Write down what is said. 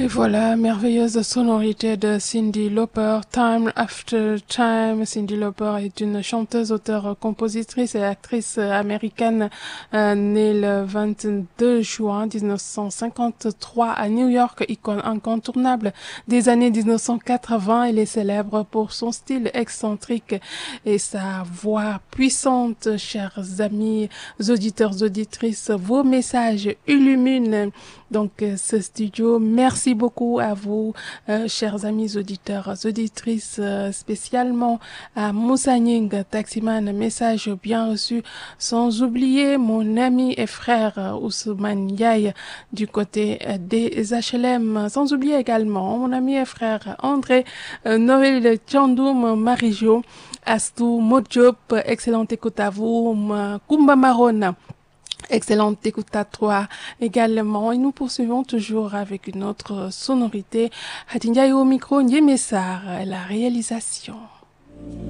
Et voilà, merveilleuse sonorité de Cyndi Lauper, Time After Time. Cyndi Lauper est une chanteuse, auteure, compositrice et actrice américaine née le 22 juin 1953 à New York, icône incontournable des années 1980. Elle est célèbre pour son style excentrique et sa voix puissante. Chers amis, auditeurs, auditrices, vos messages illuminent donc ce studio. Merci beaucoup à vous, chers amis auditeurs, auditrices, spécialement à Moussa Ning, taximan, message bien reçu, sans oublier mon ami et frère Ousmane Yaye du côté des HLM, sans oublier également mon ami et frère André Noël Tchandoum Marijo, Astou Modjop, excellente écoute à vous, Kumba Marona. Excellente écoute à toi également. Et nous poursuivons toujours avec une autre sonorité. Hadinjaï au micro, Ndiemessar, la réalisation.